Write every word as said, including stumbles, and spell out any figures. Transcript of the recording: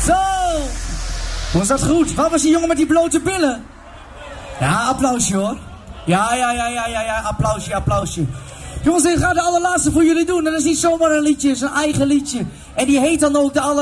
Zo. Was dat goed? Waar was die jongen met die blote billen? Ja, applausje hoor. Ja, ja, ja, ja, ja, ja. Applausje, applausje. Jongens, ik ga de allerlaatste voor jullie doen. En dat is niet zomaar een liedje, het is een eigen liedje. En die heet dan ook de aller...